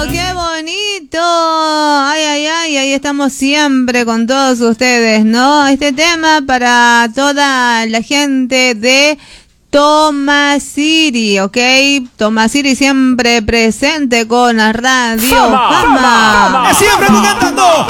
¡Qué bonito! Ay, ay, ay, ahí estamos siempre con todos ustedes, ¿no? Este tema para toda la gente de Tomasiri, ¿ok? Tomasiri siempre presente con la radio Fama. Siempre cantando